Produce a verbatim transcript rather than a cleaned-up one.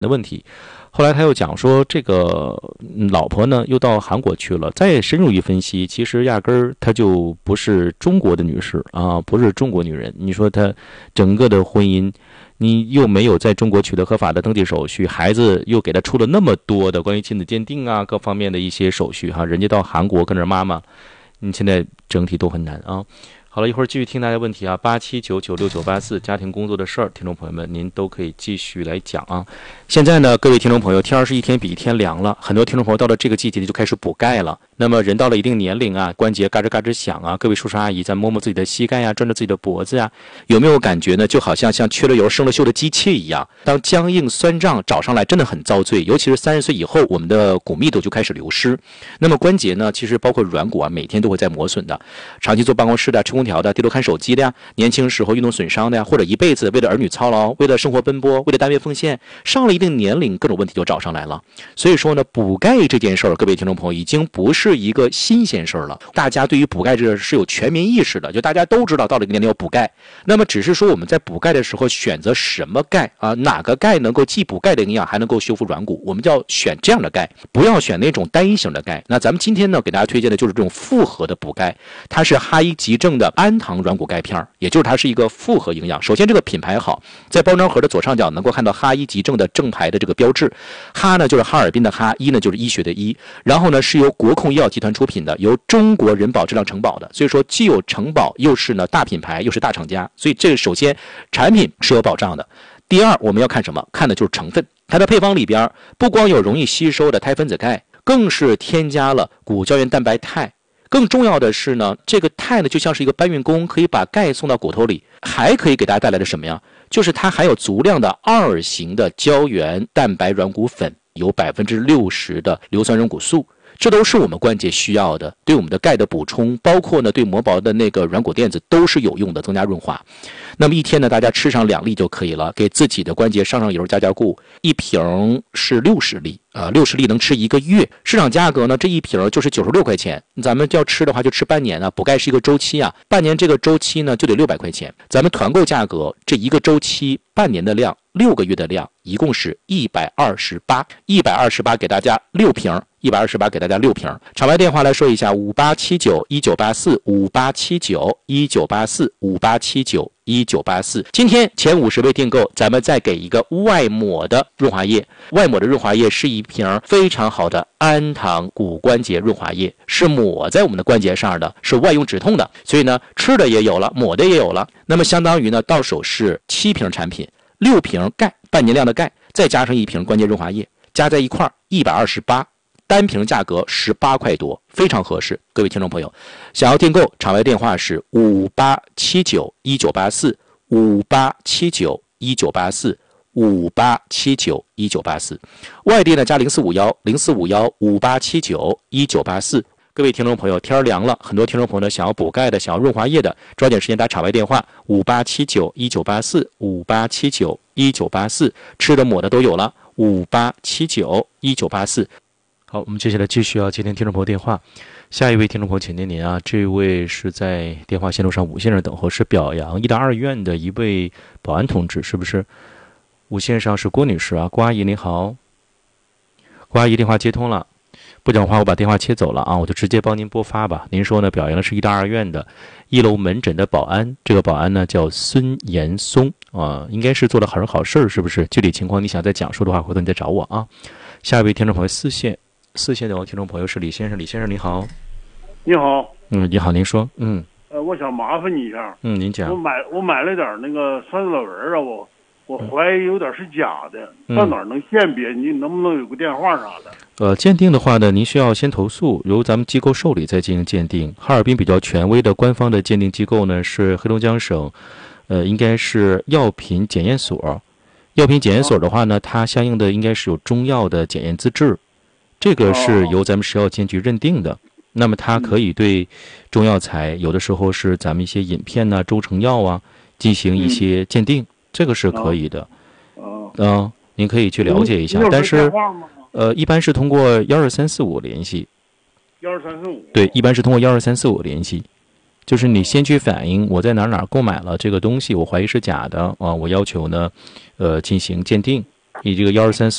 的问题。后来他又讲说，这个老婆呢又到韩国去了。再深入一分析，其实压根儿她就不是中国的女士啊，不是中国女人。你说她整个的婚姻，你又没有在中国取得合法的登记手续，孩子又给她出了那么多的关于亲子鉴定啊各方面的一些手续哈，人家到韩国跟着妈妈，你现在整体都很难啊。好了，一会儿继续听大家问题啊，八七九九六九八四，家庭工作的事儿，听众朋友们您都可以继续来讲啊。现在呢，各位听众朋友，天儿是一天比一天凉了，很多听众朋友到了这个季节就开始补钙了。那么人到了一定年龄啊，关节嘎吱嘎吱响啊，各位叔叔阿姨在摸摸自己的膝盖啊，转着自己的脖子啊，有没有感觉呢？就好像像缺了油生了锈的机器一样，当僵硬酸胀找上来真的很遭罪，尤其是三十岁以后，我们的骨密度就开始流失。那么关节呢，其实包括软骨啊，每天都会在磨损的，长期坐办公室的、吹空调的、低头看手机的呀，年轻时候运动损伤的呀，或者一辈子为了儿女操劳，为了生活奔波，为了单位奉献，上了一定年龄，各种问题就找上来了。所以说呢，补钙这件事儿，各位听众朋友已经不是一个新鲜事儿了，大家对于补钙这个是有全民意识的，就大家都知道到了一个年龄要补钙。那么只是说我们在补钙的时候选择什么钙啊，哪个钙能够既补钙的营养，还能够修复软骨，我们就要选这样的钙，不要选那种单一型的钙。那咱们今天呢，给大家推荐的就是这种复合的补钙，它是哈医急症的安糖软骨钙片，也就是它是一个复合营养。首先这个品牌好，在包装盒的左上角能够看到哈医急症的正牌的这个标志，哈呢就是哈尔滨的哈，医呢就是医学的医，然后呢是由国控医药集团出品的，由中国人保质量承保的，所以说既有承保又是呢大品牌又是大厂家，所以这个首先产品是有保障的。第二，我们要看什么？看的就是成分，它的配方里边不光有容易吸收的肽分子钙，更是添加了骨胶原蛋白肽。更重要的是呢，这个肽呢就像是一个搬运工，可以把钙送到骨头里，还可以给大家带来的什么呀？就是它含有足量的二型的胶原蛋白软骨粉，有百分之六十的硫酸软骨素，这都是我们关节需要的，对我们的钙的补充，包括呢对磨薄的那个软骨垫子都是有用的，增加润滑。那么一天呢，大家吃上两粒就可以了，给自己的关节上上油加加固。一瓶是六十粒啊，六十粒能吃一个月。市场价格呢，这一瓶就是九十六块钱。咱们要吃的话就吃半年啊，补钙是一个周期啊，半年这个周期呢就得六百块钱。咱们团购价格这一个周期半年的量，六个月的量，一共是一百二十八，一百二十八给大家六瓶。一百二十八给大家六瓶。场外电话来说一下，五八七九一九八四，五八七九一九八四，五八七九一九八四。今天前五十位订购，咱们再给一个外抹的润滑液。外抹的润滑液是一瓶非常好的安糖骨关节润滑液，是抹在我们的关节上的，是外用止痛的。所以呢，吃的也有了，抹的也有了。那么相当于呢，到手是七瓶产品，六瓶钙，半年量的钙，再加上一瓶关节润滑液，加在一块儿一百二十八。单瓶价格十八块多，非常合适。各位听众朋友，想要订购，场外电话是五八七九一九八四，五八七九一九八四，五八七九一九八四。外地呢加零四五幺零四五幺五八七九一九八四。各位听众朋友，天凉了，很多听众朋友呢想要补钙的，想要润滑液的，抓紧时间打场外电话五八七九一九八四，五八七九一九八四。吃的抹的都有了，五八七九一九八四。好，我们接下来继续要接听听众朋友电话。下一位听众朋友，请听您啊，这位是在电话线路上吴先生等候，是表扬医大二院的一位保安同志，是不是？吴线上是郭女士啊，郭阿姨您好。郭阿姨电话接通了，不讲话我把电话切走了啊，我就直接帮您拨发吧。您说呢，表扬的是医大二院的一楼门诊的保安，这个保安呢叫孙延松啊，应该是做了很好事儿，是不是？具体情况你想再讲述的话，回头你再找我啊。下一位听众朋友四线。四线的听众朋友是李先生，李先生你好。 你好。 嗯，你好，您说。嗯。 呃，我想麻烦你一下。 嗯，您讲。 我买我买了点那个酸枣仁啊，我我怀疑有点是假的，嗯、到哪儿能鉴别？你能不能有个电话啥的？ 呃，鉴定的话呢，您需要先投诉，由咱们机构受理再进行鉴定。哈尔滨比较权威的官方的鉴定机构呢是黑龙江省，呃，应该是药品检验所。药品检验所的话呢，它相应的应该是有中药的检验资质。这个是由咱们食药监局认定的，那么它可以对中药材，有的时候是咱们一些饮片呐、中成药啊，进行一些鉴定，这个是可以的。嗯，您可以去了解一下，但是呃，一般是通过幺二三四五联系。 幺二三四五。 对，一般是通过幺二三四五联系，就是你先去反映我在哪哪购买了这个东西，我怀疑是假的啊，我要求呢，呃，进行鉴定。 以这个幺二三四